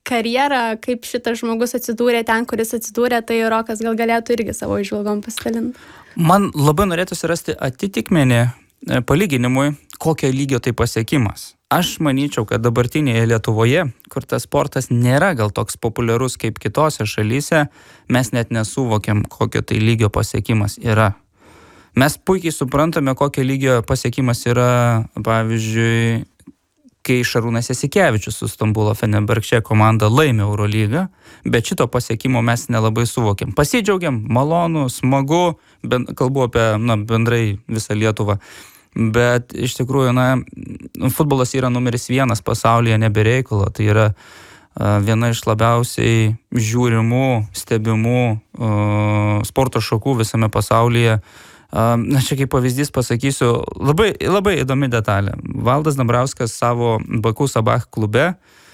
karjerą, kaip šitas žmogus atsidūrė ten, kuris atsidūrė, tai Rokas gal galėtų irgi savo įžvalgom pasidalinti. Man labai norėtųsi rasti atitikmenį palyginimui, kokio lygio tai pasiekimas. Aš manyčiau, kad dabartinėje Lietuvoje, kur tas sportas nėra gal toks populiarus kaip kitose šalyse, mes net nesuvokiam, kokio tai lygio pasiekimas yra. Mes puikiai suprantame, kokio lygio pasiekimas yra, pavyzdžiui, kai Šarūnas Jasikevičius su Stambulo Fenerbahče komanda laimė Eurolygą, bet šito pasiekimo mes nelabai suvokiam. Pasidžiaugiam, malonu, smagu, kalbu apie bendrai visą Lietuvą. Bet iš tikrųjų, futbolas yra numeris 1 pasaulyje nebereikalo. Tai yra viena iš labiausiai žiūrimų, stebimų sporto šakų visame pasaulyje. Čia kaip pavyzdys pasakysiu, labai įdomi detalė. Valdas Dambrauskas savo Baku Sabah klube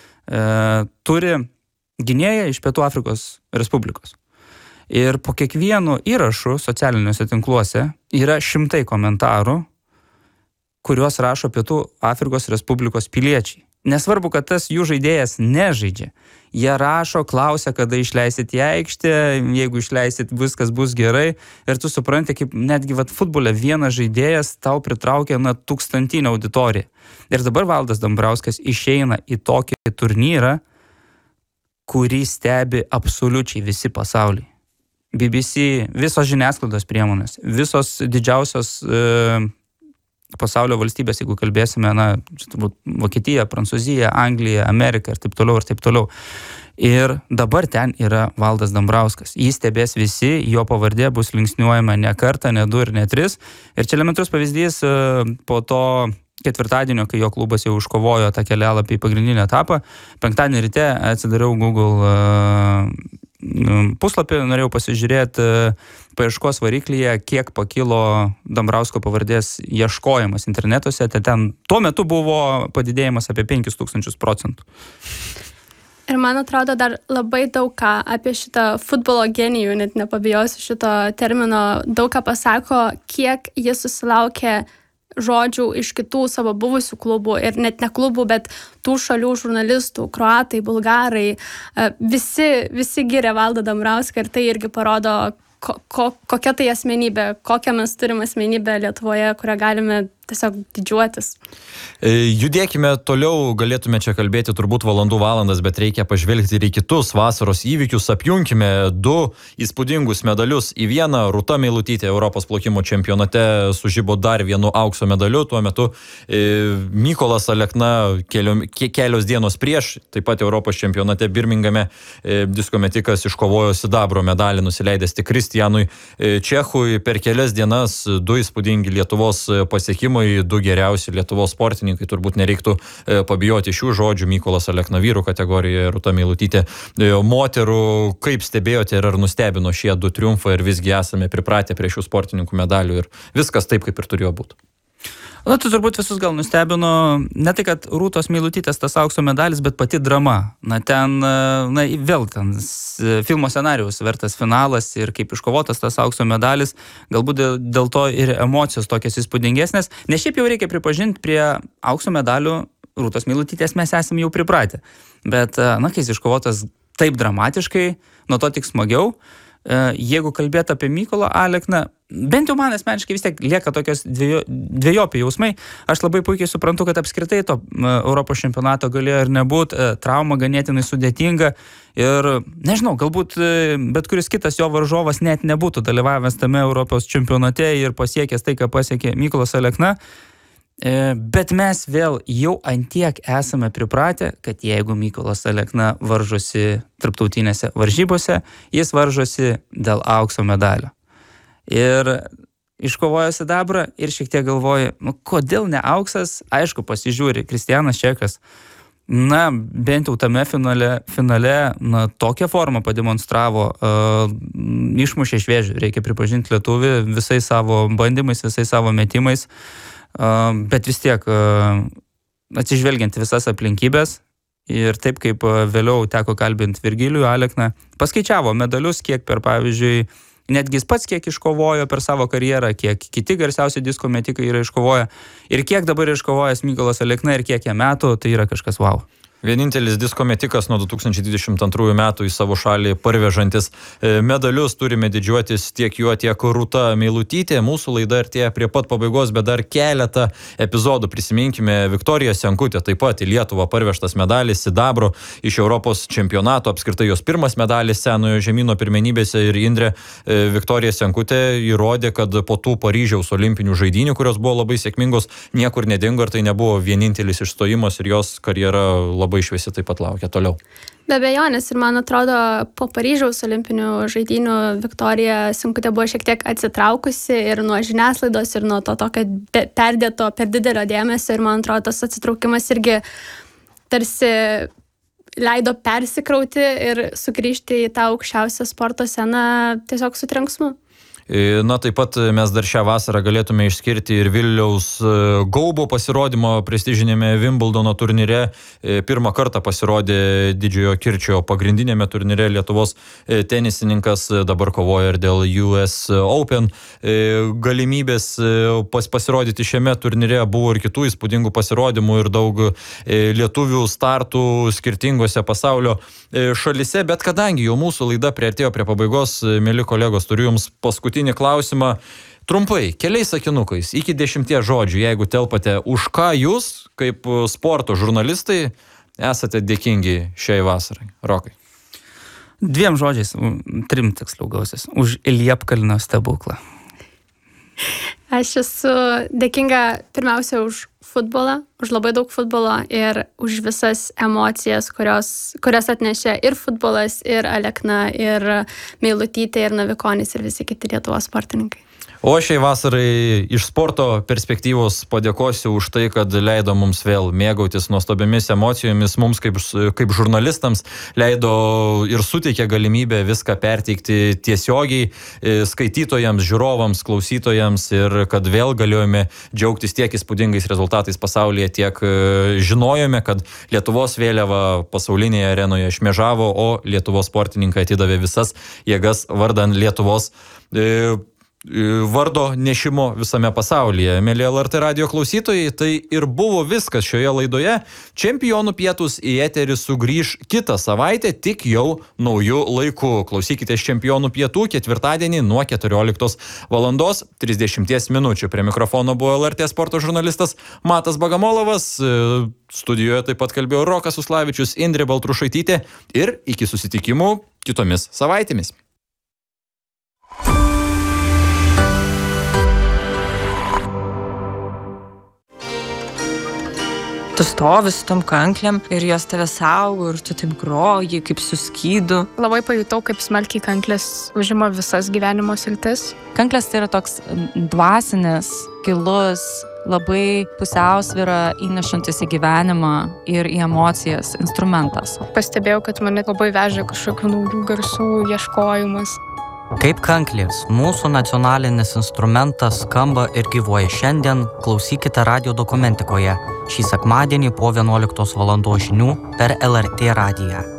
turi gynėją iš Pietų Afrikos Respublikos. Ir po kiekvienu įrašu socialiniuose tinkluose yra šimtai komentarų, kuriuos rašo Pietų Afrikos Respublikos piliečiai. Nesvarbu, kad tas jų žaidėjas nežaidžia. Jie rašo, klausia, kada išleisit į aikštę, jeigu išleisit, viskas bus gerai. Ir tu supranti, kaip netgi futbole vienas žaidėjas tau pritraukia 1000 auditoriją. Ir dabar Valdas Dambrauskas išeina į tokį turnyrą, kurį stebi absoliučiai visi pasauliai. BBC, visos žiniasklaidos priemonės, visos didžiausios pasaulio valstybės, jeigu kalbėsime, turbūt Vokietija, Prancūzija, Anglija, Amerika ir taip toliau ir taip toliau. Ir dabar ten yra Valdas Dambrauskas. Jį stebės visi, jo pavardė bus linksniuojama ne kartą, ne 2 ir ne 3. Ir čia elementarus pavyzdys po to ketvirtadienio, kai jo klubas jau iškovojo tą kelialapį į pagrindinį etapą. Penktadienį ryte atsidariau Google puslapį, norėjau pasižiūrėti paieškos variklyje, kiek pakilo Dambrausko pavardės ieškojimas internetuose. Ten tuo metu buvo padidėjimas apie 5000%. Ir man atrodo dar labai daug ką apie šitą futbolo genijų, net nepabijosiu šito termino, daug ką pasako, kiek jis susilaukė žodžių iš kitų savo buvusių klubų ir net ne klubų, bet tų šalių žurnalistų, kroatai, bulgarai, visi giria Valdą Dambrauską ir tai irgi parodo, kokia tai asmenybė, kokią mes turim asmenybę Lietuvoje, kurią galime tiesiog didžiuotis. Judėkime toliau, galėtume čia kalbėti turbūt valandas, bet reikia pažvelgti ir į kitus vasaros įvykius. Apjunkime 2 įspūdingus medalius į vieną. Rūta Meilutytė Europos plaukimo čempionate sužibo dar vienu aukso medaliu. Tuo metu Mykolas Alekna kelios dienos prieš, taip pat Europos čempionate Birmingame diskometikas iškovojo sidabro medalį, nusileidęs tik Kristijanui Čechui. Per kelias dienas 2 įspūdingi Lietuvos pasiekimai, 2 geriausi Lietuvos sportininkai, turbūt nereiktų pabijoti šių žodžių. Mykolas Alekna vyrų kategorijoje, Rūta Meilutytė moterų. Kaip stebėjote ir ar nustebino šie 2 triumfai ir visgi esame pripratę prie šių sportininkų medalių ir viskas taip, kaip ir turėjo būti? Tai turbūt visus gal nustebino ne tai, kad Rūtos Meilutytės tas aukso medalis, bet pati drama. Vėl ten filmo scenarijus vertas finalas ir kaip iškovotas tas aukso medalis, galbūt dėl to ir emocijos tokias įspūdingesnės. Nes šiaip jau reikia pripažinti, prie aukso medalių Rūtos Meilutytės mes esame jau pripratę. Bet, kai jis iškovotas taip dramatiškai, nuo to tik smagiau. Jeigu kalbėt apie Mykolą Alekną, bent jau man asmeniškai vis tiek lieka tokios dvejopi jausmai. Aš labai puikiai suprantu, kad apskritai to Europos čempionato galėjo ir nebūti, trauma ganėtinai sudėtinga ir nežinau, galbūt bet kuris kitas jo varžovas net nebūtų dalyvavęs tame Europos čempionate ir pasiekęs tai, ką pasiekė Mykolas Alekna. Bet mes vėl jau antiek esame pripratę, kad jeigu Mykolas Alekna varžosi tarptautinėse varžybose, jis varžosi dėl aukso medalio. Ir iškovojo sidabrą ir šiek tiek galvoja, kodėl ne auksas? Aišku, pasižiūri, Kristijanas Čechas, bent jau tame finale tokią formą pademonstravo, išmušė iš vėžių, reikia pripažinti lietuvį visais savo bandymais, visais savo metimais. Bet vis tiek atsižvelgiant visas aplinkybės ir taip kaip vėliau teko kalbinti Virgilijų Alekną, paskaičiavo medalius, kiek per, pavyzdžiui, netgi jis pats kiek iškovojo per savo karjerą, kiek kiti garsiausi disko metikai yra iškovoję ir kiek dabar iškovojęs Mykolas Alekna ir kiek jam metų, tai yra kažkas wow. Vienintelis disko metikas nuo 2022 metų į savo šalį parvežantis medalius. Turime didžiuotis tiek juo, tiek Rūta Meilutytė. Mūsų laida artėja prie pat pabaigos, bet dar keletą epizodų. Prisiminkime Viktorija Senkutė, taip pat į Lietuvą parvežtas medalis sidabro iš Europos čempionato. Apskritai jos pirmas medalis senojo žemyno pirmenybėse ir Indrė Viktorija Senkutė įrodė, kad po tų Paryžiaus olimpinių žaidynių, kurios buvo labai sėkmingos, niekur nedingo ir tai nebuvo vienintelis išstojimas ir jos karjera labai šviesi taip pat laukia toliau. Be abejonės ir man atrodo, po Paryžiaus olimpinių žaidynių Viktorija Senkutė buvo šiek tiek atsitraukusi ir nuo žiniasklaidos, ir nuo to tokio perdėto, per didelio dėmesio ir man atrodo, tas atsitraukimas irgi tarsi leido persikrauti ir sugrįžti į tą aukščiausią sporto sceną tiesiog su trenksmu. Na, taip pat mes dar šią vasarą galėtume išskirti ir Vilniaus Gaubo pasirodymo prestižinėme Wimbledono turnyre. Pirmą kartą pasirodė Didžiojo Kirčio pagrindinėme turnyre Lietuvos tenisininkas, dabar kovoja ir dėl US Open galimybės pasirodyti šiame turnyre. Buvo ir kitų įspūdingų pasirodymų ir daug lietuvių startų skirtingose pasaulio šalise, bet kadangi jau mūsų laida priartėjo prie pabaigos, mėly kolegos, turiu jums paskutinį klausimą. Trumpai, keliais sakinukais, iki 10 žodžių, jeigu telpate, už ką jūs, kaip sporto žurnalistai, esate dėkingi šiai vasarai? Rokai. 2 žodžiais, 3 tiksliau gausis. Už Liepkalnio stebuklą. Aš esu dėkinga pirmiausia už futbolą, už labai daug futbolo ir už visas emocijas, kurias atnešė ir futbolas, ir Alekna, ir Meilutytė, ir Navikonis, ir visi kiti Lietuvos sportininkai. O šiai vasarai iš sporto perspektyvos padėkosiu už tai, kad leido mums vėl mėgautis nuostabiamis emocijomis, mums kaip žurnalistams leido ir suteikė galimybę viską perteikti tiesiogiai skaitytojams, žiūrovams, klausytojams ir kad vėl galėjome džiaugtis tiek įspūdingais rezultatais pasaulyje, tiek žinojome, kad Lietuvos vėliava pasaulinėje arenoje šmėžavo, o Lietuvos sportininkai atidavė visas jėgas vardan Lietuvos vardo nešimo visame pasaulyje. Mėly LRT radijo klausytojai, tai ir buvo viskas šioje laidoje. Čempionų pietūs į eterį sugrįž kitą savaitę, tik jau naujų laikų. Klausykitės Čempionų pietų ketvirtadienį nuo 14:30. Prie mikrofono buvo LRT sporto žurnalistas Matas Bagamolovas. Studijoje taip pat kalbėjo Rokas Uslavičius, Indrė Baltrušaitytė ir iki susitikimų kitomis savaitėmis. Tu stovi su tom kanklėm ir jos tave saugo ir tu taip groji kaip su skydu. Labai pajutau, kaip smarkiai kanklės užima visas gyvenimo sritis. Kanklės tai yra toks dvasinis, gilus, labai pusiausvyrą įnešantis į gyvenimą ir į emocijas instrumentas. Pastebėjau, kad mane labai veža kažkokių naujų garsų ieškojimas. Kaip kanklės, mūsų nacionalinis instrumentas skamba ir gyvuoja šiandien, klausykite radijo dokumentikoje šį sekmadienį po 11 val. Žinių per LRT radiją.